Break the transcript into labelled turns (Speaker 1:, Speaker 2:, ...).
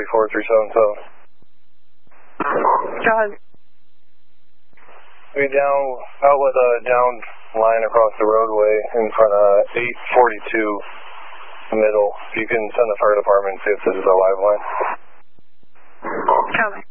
Speaker 1: 377.
Speaker 2: Go ahead.
Speaker 1: We outlet down line across the roadway in front of 842 middle. If you can send the fire department and see if this is a live line.
Speaker 2: Copy.